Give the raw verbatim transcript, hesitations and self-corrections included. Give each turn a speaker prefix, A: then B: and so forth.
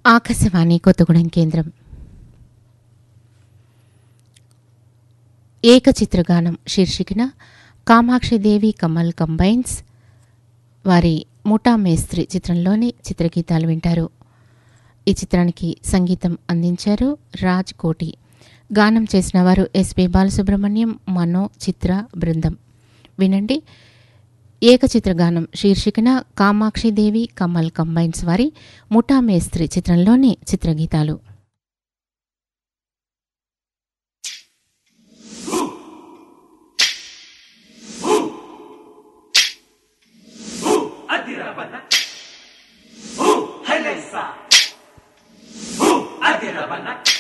A: ఆకాశవాణి కొత్తగూడెం కేంద్రం. ఏకచిత్రగానం శీర్షికన కామాక్షిదేవి కమల్ కంబైన్స్ వారి ముఠా మేస్త్రి చిత్రంలోని చిత్రగీతాలు వింటారు. ఈ చిత్రానికి సంగీతం అందించారు రాజ్ కోటి. గానం చేసిన వారు ఎస్పి బాలసుబ్రహ్మణ్యం, మనో, చిత్ర బృందం. వినండి ఏకచిత్రగానం శీర్షికన కామాక్షిదేవి కమల్ కంబైన్స్ వారి ముఠా మేస్త్రి చిత్రంలోని చిత్రగీతాలు.
B: Adirabana